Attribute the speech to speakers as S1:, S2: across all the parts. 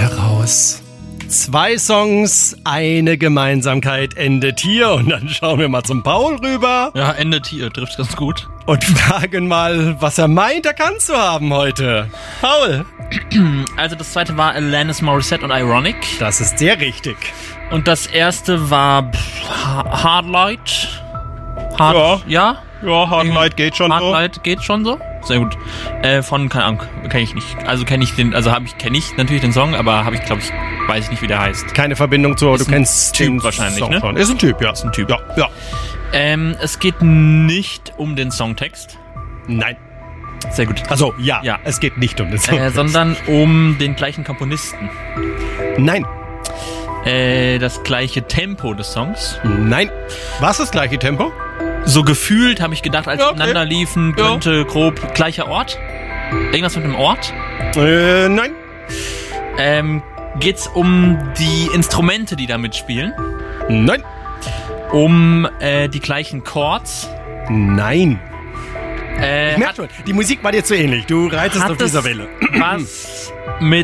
S1: heraus. 2 Songs, eine Gemeinsamkeit endet hier. Und dann schauen wir mal zum Paul rüber.
S2: Ja, endet hier, trifft ganz gut.
S1: Und fragen mal, was er meint, erkannt zu haben heute. Paul.
S2: Also das zweite war Alanis Morissette und Ironic.
S1: Das ist sehr richtig.
S2: Und das erste war Hard Light. Ja?
S1: Ja, Hard Light geht schon
S2: Hard
S1: so.
S2: Light geht schon so. Sehr gut. Von, keine Ahnung, kenne ich nicht. Also kenne ich natürlich den Song, aber weiß ich nicht, wie der heißt.
S1: Keine Verbindung zu, du kennst
S2: Typ
S1: den
S2: wahrscheinlich,
S1: Song
S2: ne?
S1: schon. Ist ein Typ, ja.
S2: Ist ein Typ.
S1: Ja.
S2: Es geht nicht um den Songtext.
S1: Nein.
S2: Sehr gut.
S1: Also, ja.
S2: Ja.
S1: Es geht nicht um den Song.
S2: Sondern um den gleichen Komponisten.
S1: Nein.
S2: Das gleiche Tempo des Songs.
S1: Nein. War es das gleiche Tempo?
S2: So gefühlt habe ich gedacht, als
S1: Ja,
S2: sie
S1: okay.
S2: ineinander liefen, könnte grob gleicher Ort. Irgendwas mit einem Ort.
S1: Nein.
S2: Geht's um die Instrumente, die da mitspielen?
S1: Nein.
S2: Um die gleichen Chords?
S1: Nein. Ich merke
S2: Hat
S1: schon, die Musik war dir zu ähnlich. Du reitest auf dieser Welle.
S2: Was mit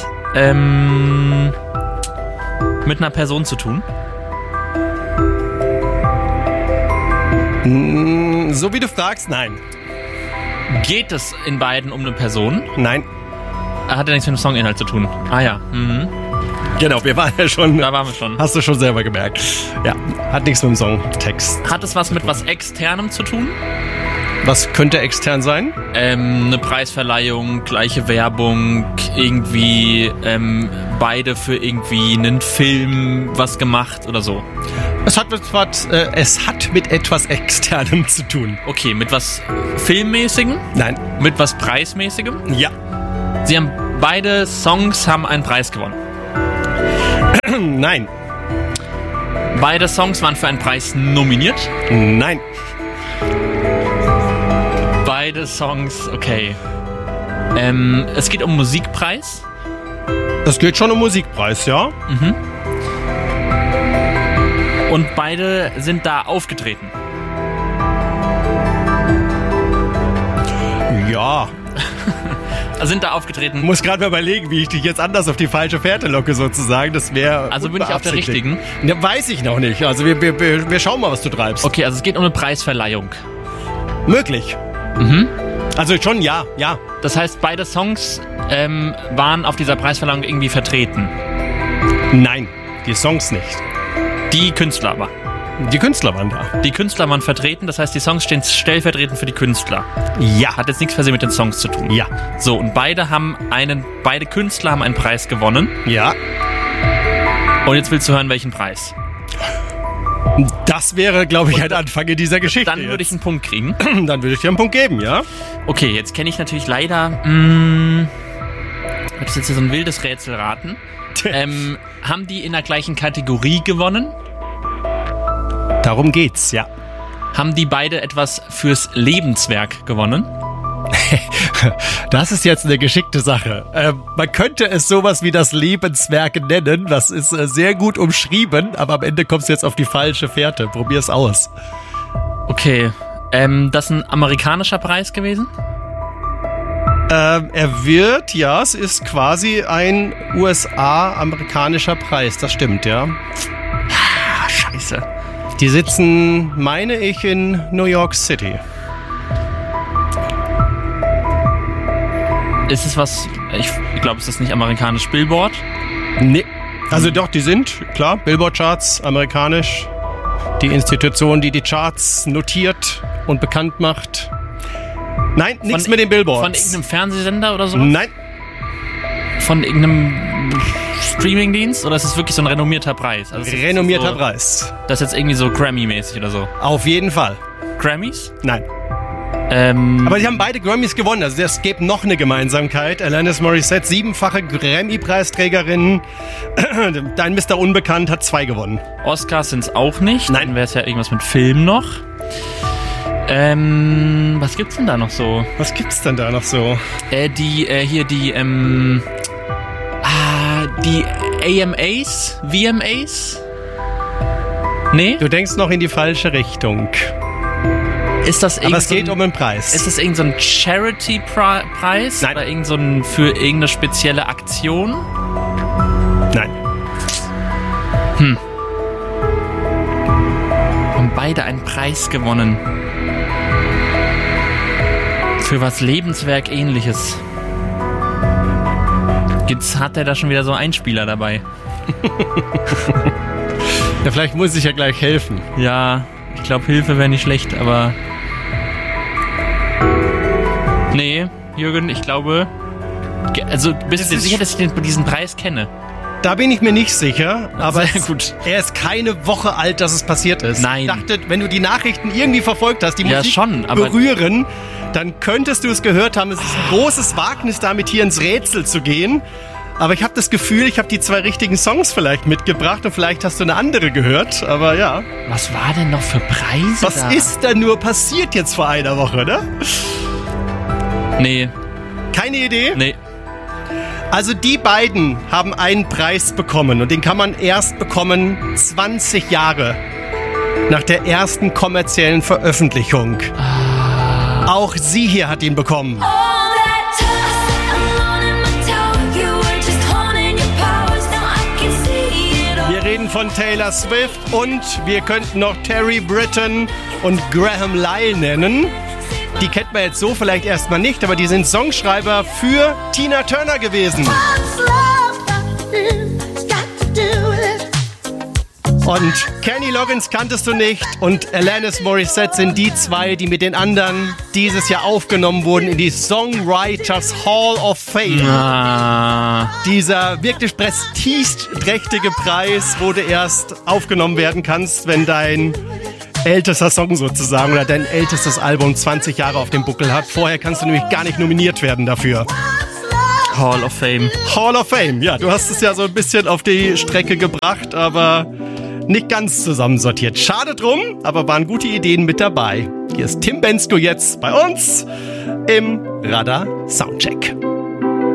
S2: einer Person zu tun?
S1: So wie du fragst, nein.
S2: Geht es in beiden um eine Person?
S1: Nein.
S2: Hat ja nichts mit dem Songinhalt zu tun. Ah ja. Mhm.
S1: Genau, wir waren ja schon.
S2: Da waren wir schon.
S1: Hast du schon selber gemerkt. Ja, hat nichts mit dem Songtext.
S2: Hat es was mit was Externem zu tun?
S1: Was könnte extern sein?
S2: Eine Preisverleihung, gleiche Werbung, irgendwie beide für irgendwie einen Film was gemacht oder so.
S1: Es hat mit etwas Externem zu tun.
S2: Okay, mit was Filmmäßigem?
S1: Nein.
S2: Mit was Preismäßigem?
S1: Ja.
S2: Beide Songs haben einen Preis gewonnen.
S1: Nein.
S2: Beide Songs waren für einen Preis nominiert.
S1: Nein.
S2: Beide Songs, okay. Es geht um Musikpreis.
S1: Es geht schon um Musikpreis, ja?
S2: Und beide sind da aufgetreten.
S1: Ja.
S2: Sind da aufgetreten.
S1: Ich muss gerade mal überlegen, wie ich dich jetzt anders auf die falsche Fährte locke, sozusagen. Das wäre.
S2: Also bin ich auf der richtigen?
S1: Ja, weiß ich noch nicht. Also wir schauen mal, was du treibst.
S2: Okay, also es geht um eine Preisverleihung.
S1: Möglich. Also schon ja.
S2: Das heißt, beide Songs waren auf dieser Preisverleihung irgendwie vertreten.
S1: Nein, die Songs nicht.
S2: Die Künstler aber.
S1: Die Künstler waren da.
S2: Die Künstler waren vertreten, das heißt, die Songs stehen stellvertretend für die Künstler.
S1: Ja.
S2: Hat jetzt nichts per se mit den Songs zu tun.
S1: Ja.
S2: So, und beide Künstler haben einen Preis gewonnen.
S1: Ja.
S2: Und jetzt willst du hören, welchen Preis?
S1: Das wäre, glaube ich, ein Anfang in dieser Geschichte.
S2: Dann würde ich einen Punkt kriegen.
S1: Dann würde ich dir einen Punkt geben, ja?
S2: Okay, jetzt kenne ich natürlich leider... das ist jetzt hier so ein wildes Rätselraten. Haben die in der gleichen Kategorie gewonnen?
S1: Darum geht's, ja.
S2: Haben die beide etwas fürs Lebenswerk gewonnen?
S1: Das ist jetzt eine geschickte Sache. Man könnte es sowas wie das Lebenswerk nennen. Das ist sehr gut umschrieben, aber am Ende kommst du jetzt auf die falsche Fährte. Probier's aus.
S2: Okay. Das ist ein amerikanischer Preis gewesen?
S1: Es ist quasi ein USA-amerikanischer Preis. Das stimmt, ja.
S2: Scheiße.
S1: Die sitzen, meine ich, in New York City.
S2: Ist es was, ich glaube, ist das nicht amerikanisch Billboard?
S1: Nee. Also doch, die sind, klar, Billboard-Charts, amerikanisch. Die Institution, die Charts notiert und bekannt macht. Nein, nichts mit den Billboards.
S2: Von irgendeinem Fernsehsender oder so?
S1: Nein.
S2: Von irgendeinem Streamingdienst? Oder ist es wirklich so ein renommierter Preis? Also
S1: Renommierter Preis.
S2: Das ist jetzt irgendwie so Grammy-mäßig oder so?
S1: Auf jeden Fall.
S2: Grammys?
S1: Nein. Aber sie haben beide Grammys gewonnen. Also es gibt noch eine Gemeinsamkeit. Alanis Morissette, 7-fache Grammy-Preisträgerin. Dein Mr. Unbekannt hat 2 gewonnen.
S2: Oscars sind es auch nicht.
S1: Nein.
S2: Dann wäre es ja irgendwas mit Film noch. Was gibt's denn da noch so?
S1: Was gibt's denn da noch so?
S2: Die AMAs? VMAs? Nee?
S1: Du denkst noch in die falsche Richtung.
S2: Ist das
S1: Aber es geht um einen Preis.
S2: Ist das irgend so ein Charity-Preis?
S1: Nein.
S2: Oder für irgendeine spezielle Aktion? beide einen Preis gewonnen. Für was Lebenswerk-Ähnliches. Jetzt hat er da schon wieder so einen Einspieler dabei.
S1: Ja, vielleicht muss ich ja gleich helfen.
S2: Ja, ich glaube, Hilfe wäre nicht schlecht, aber... Nee, Jürgen, ich glaube... Also, bist du dir sicher, dass ich diesen Preis kenne?
S1: Da bin ich mir nicht sicher, aber
S2: sehr gut.
S1: Er ist keine Woche alt, dass es passiert ist.
S2: Nein.
S1: Ich dachte, wenn du die Nachrichten irgendwie verfolgt hast, die
S2: Ja,
S1: Musik
S2: schon, aber-
S1: berühren, dann könntest du es gehört haben. Es ist ein großes Wagnis, damit hier ins Rätsel zu gehen. Aber ich habe das Gefühl, ich habe die 2 richtigen Songs vielleicht mitgebracht und vielleicht hast du eine andere gehört. Aber ja.
S2: Was war denn noch für Preise
S1: Was
S2: da?
S1: ist da nur passiert jetzt vor einer Woche, ne?
S2: Nee,
S1: Keine Idee?
S2: nee.
S1: Also die beiden haben einen Preis bekommen und den kann man erst bekommen 20 Jahre nach der ersten kommerziellen Veröffentlichung. Auch sie hier hat ihn bekommen. Wir reden von Taylor Swift und wir könnten noch Terry Britten und Graham Lyle nennen. Die kennt man jetzt so vielleicht erstmal nicht, aber die sind Songschreiber für Tina Turner gewesen. Und Kenny Loggins kanntest du nicht und Alanis Morissette sind die 2, die mit den anderen dieses Jahr aufgenommen wurden in die Songwriters Hall of Fame. Dieser wirklich prestigeträchtige Preis, wo du erst aufgenommen werden kannst, wenn dein ältester Song sozusagen oder dein ältestes Album 20 Jahre auf dem Buckel hat. Vorher kannst du nämlich gar nicht nominiert werden dafür.
S2: Hall of Fame.
S1: Hall of Fame, ja, du hast es ja so ein bisschen auf die Strecke gebracht, aber nicht ganz zusammensortiert. Schade drum, aber waren gute Ideen mit dabei. Hier ist Tim Bensko jetzt bei uns im Radar Soundcheck.